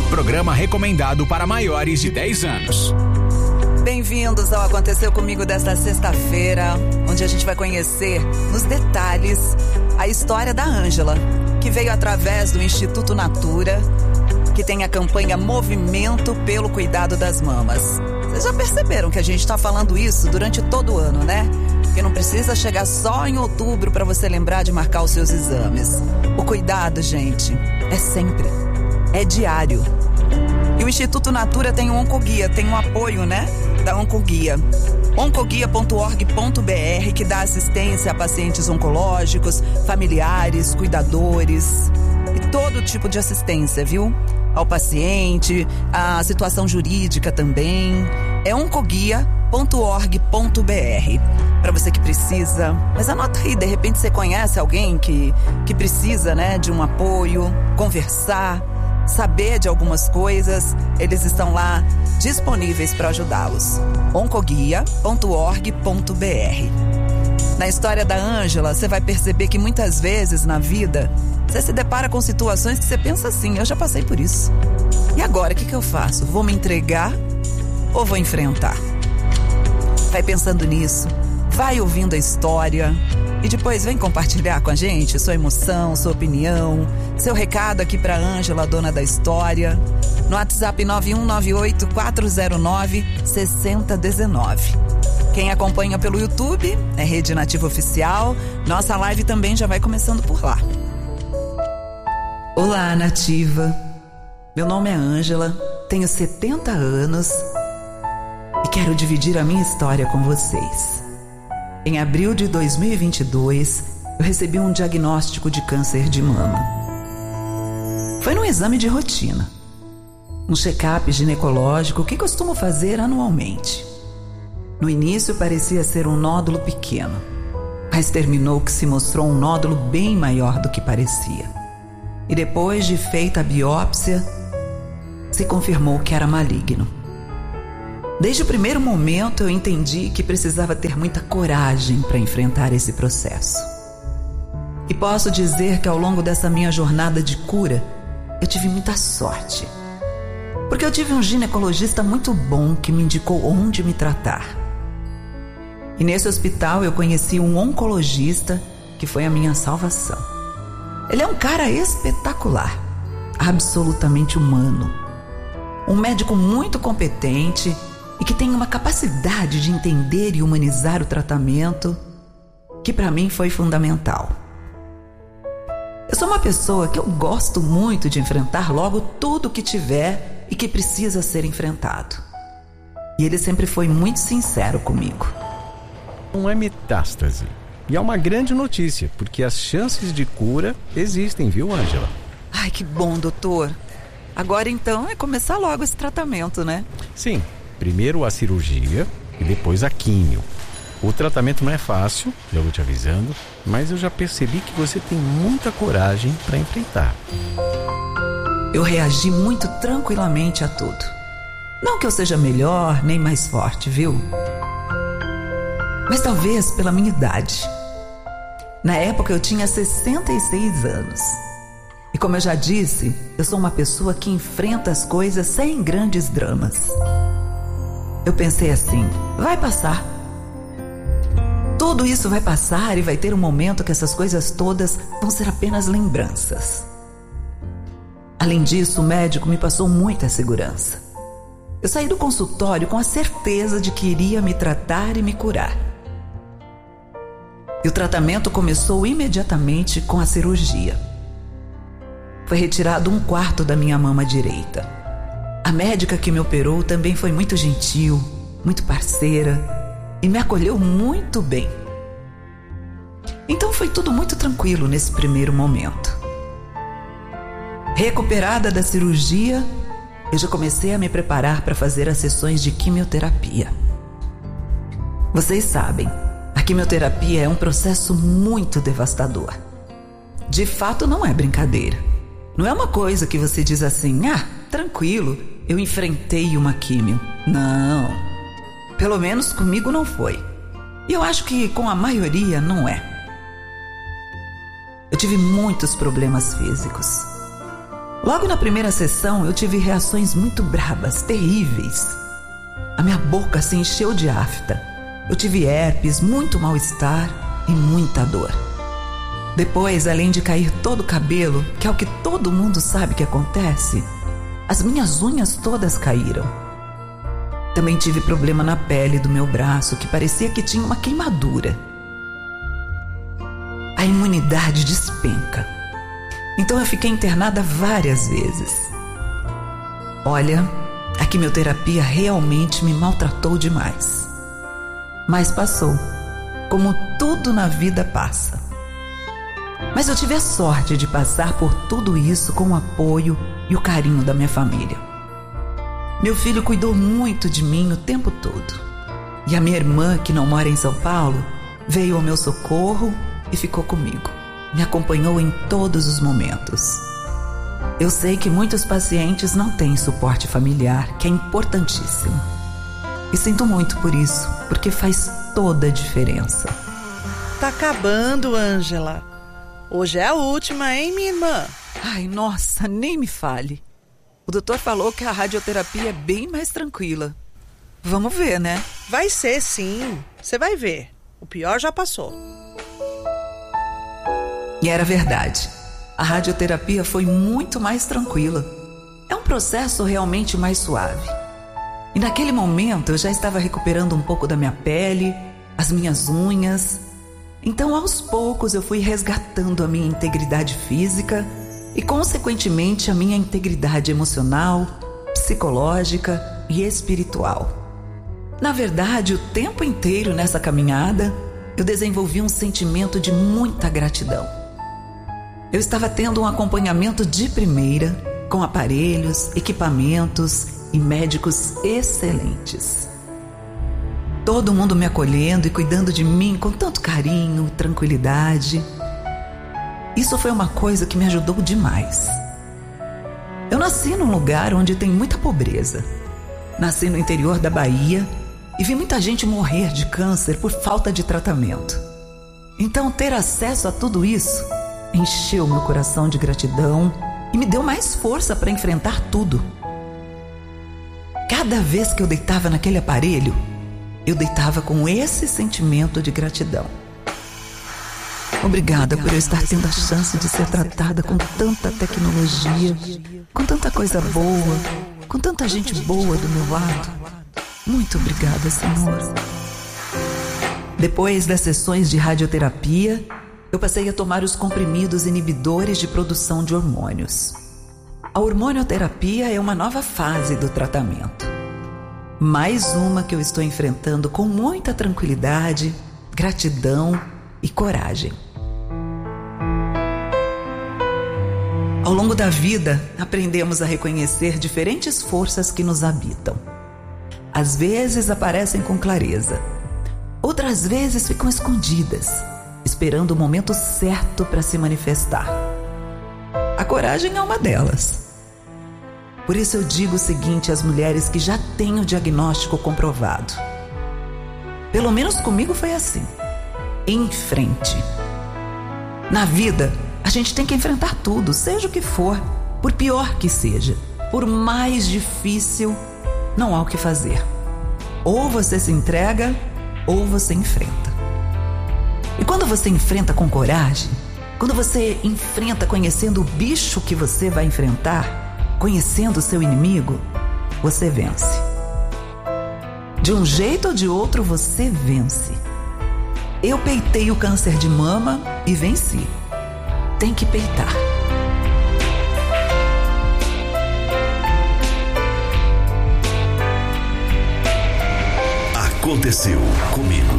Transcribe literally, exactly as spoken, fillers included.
Programa recomendado para maiores de dez anos. Bem-vindos ao Aconteceu Comigo desta sexta-feira, onde a gente vai conhecer, nos detalhes, a história da Ângela, que veio através do Instituto Natura, que tem a campanha Movimento pelo Cuidado das Mamas. Vocês já perceberam que a gente está falando isso durante todo o ano, né? Que não precisa chegar só em outubro para você lembrar de marcar os seus exames. O cuidado, gente, é sempre, é diário. E o Instituto Natura tem um Oncoguia, tem um apoio, né, da Oncoguia. oncoguia ponto org ponto br, que dá assistência a pacientes oncológicos, familiares, cuidadores e todo tipo de assistência, viu? Ao paciente, a situação jurídica também. É oncoguia ponto org ponto br. Para você que precisa, mas anota aí, de repente você conhece alguém que, que precisa, né, de um apoio, conversar, saber de algumas coisas, eles estão lá disponíveis para ajudá-los. oncoguia ponto org ponto br. Na história da Ângela, você vai perceber que muitas vezes na vida você se depara com situações que você pensa assim: eu já passei por isso. E agora, o que, que eu faço? Vou me entregar ou vou enfrentar? Vai pensando nisso, vai ouvindo a história e depois vem compartilhar com a gente sua emoção, sua opinião, seu recado aqui para Ângela, dona da história, no WhatsApp nove um nove oito quatro zero nove seis zero um nove. Quem acompanha pelo YouTube é Rede Nativa Oficial. Nossa live também já vai começando por lá. Olá, Nativa. Meu nome é Ângela, tenho setenta anos e quero dividir a minha história com vocês. Em abril de dois mil e vinte e dois, eu recebi um diagnóstico de câncer de mama. Foi num exame de rotina, um check-up ginecológico que costumo fazer anualmente. No início parecia ser um nódulo pequeno, mas terminou que se mostrou um nódulo bem maior do que parecia. E depois de feita a biópsia, se confirmou que era maligno. Desde o primeiro momento eu entendi que precisava ter muita coragem para enfrentar esse processo. E posso dizer que ao longo dessa minha jornada de cura, eu tive muita sorte. Porque eu tive um ginecologista muito bom que me indicou onde me tratar. E nesse hospital eu conheci um oncologista que foi a minha salvação. Ele é um cara espetacular, absolutamente humano. Um médico muito competente e que tem uma capacidade de entender e humanizar o tratamento que para mim foi fundamental. Eu sou uma pessoa que eu gosto muito de enfrentar logo tudo que tiver e que precisa ser enfrentado. E ele sempre foi muito sincero comigo. Não é metástase. E é uma grande notícia, porque as chances de cura existem, viu, Ângela? Ai, que bom, doutor. Agora então é começar logo esse tratamento, né? Sim. Primeiro a cirurgia e depois a químio. O tratamento não é fácil, já vou te avisando, mas eu já percebi que você tem muita coragem para enfrentar. Eu reagi muito tranquilamente a tudo. Não que eu seja melhor nem mais forte, viu? Mas talvez pela minha idade. Na época eu tinha sessenta e seis anos. E como eu já disse, eu sou uma pessoa que enfrenta as coisas sem grandes dramas. Eu pensei assim: vai passar. Tudo isso vai passar e vai ter um momento que essas coisas todas vão ser apenas lembranças. Além disso, o médico me passou muita segurança. Eu saí do consultório com a certeza de que iria me tratar e me curar. E o tratamento começou imediatamente com a cirurgia. Foi retirado um quarto da minha mama direita. A médica que me operou também foi muito gentil, muito parceira e me acolheu muito bem. Então foi tudo muito tranquilo nesse primeiro momento. Recuperada da cirurgia, eu já comecei a me preparar para fazer as sessões de quimioterapia. Vocês sabem, a quimioterapia é um processo muito devastador. De fato, não é brincadeira. Não é uma coisa que você diz assim: ah, tranquilo, eu enfrentei uma químio. Não, pelo menos comigo não foi. E eu acho que com a maioria não é. Eu tive muitos problemas físicos. Logo na primeira sessão, eu tive reações muito brabas, terríveis. A minha boca se encheu de afta. Eu tive herpes, muito mal-estar e muita dor. Depois, além de cair todo o cabelo, que é o que todo mundo sabe que acontece, as minhas unhas todas caíram. Também tive problema na pele do meu braço, que parecia que tinha uma queimadura. A imunidade despenca. Então eu fiquei internada várias vezes. Olha, a quimioterapia realmente me maltratou demais. Mas passou, como tudo na vida passa. Mas eu tive a sorte de passar por tudo isso com o apoio e o carinho da minha família. Meu filho cuidou muito de mim o tempo todo. E a minha irmã, que não mora em São Paulo, veio ao meu socorro e ficou comigo. Me acompanhou em todos os momentos. Eu sei que muitos pacientes não têm suporte familiar, que é importantíssimo. E sinto muito por isso, porque faz toda a diferença. Tá acabando, Ângela. Hoje é a última, hein, minha irmã? Ai, nossa, nem me fale. O doutor falou que a radioterapia é bem mais tranquila. Vamos ver, né? Vai ser, sim. Você vai ver. O pior já passou. E era verdade. A radioterapia foi muito mais tranquila. É um processo realmente mais suave. E naquele momento eu já estava recuperando um pouco da minha pele, as minhas unhas. Então, aos poucos, eu fui resgatando a minha integridade física e, consequentemente, a minha integridade emocional, psicológica e espiritual. Na verdade, o tempo inteiro nessa caminhada, eu desenvolvi um sentimento de muita gratidão. Eu estava tendo um acompanhamento de primeira, com aparelhos, equipamentos e médicos excelentes. Todo mundo me acolhendo e cuidando de mim com tanto carinho e tranquilidade. Isso foi uma coisa que me ajudou demais. Eu nasci num lugar onde tem muita pobreza. Nasci no interior da Bahia e vi muita gente morrer de câncer por falta de tratamento. Então, ter acesso a tudo isso encheu meu coração de gratidão e me deu mais força para enfrentar tudo. Cada vez que eu deitava naquele aparelho, eu deitava com esse sentimento de gratidão. Obrigada por eu estar tendo a chance de ser tratada com tanta tecnologia, com tanta coisa boa, com tanta gente boa do meu lado. Muito obrigada, Senhor. Depois das sessões de radioterapia, eu passei a tomar os comprimidos inibidores de produção de hormônios. A hormonioterapia é uma nova fase do tratamento. Mais uma que eu estou enfrentando com muita tranquilidade, gratidão e coragem. Ao longo da vida, aprendemos a reconhecer diferentes forças que nos habitam. Às vezes aparecem com clareza, outras vezes ficam escondidas, esperando o momento certo para se manifestar. A coragem é uma delas. Por isso eu digo o seguinte às mulheres que já têm o diagnóstico comprovado. Pelo menos comigo foi assim. Em frente. Na vida, a gente tem que enfrentar tudo, seja o que for, por pior que seja, por mais difícil, não há o que fazer. Ou você se entrega, ou você enfrenta. E quando você enfrenta com coragem, quando você enfrenta conhecendo o bicho que você vai enfrentar, conhecendo o seu inimigo, você vence. De um jeito ou de outro, você vence. Eu peitei o câncer de mama e venci. Tem que peitar. Aconteceu comigo.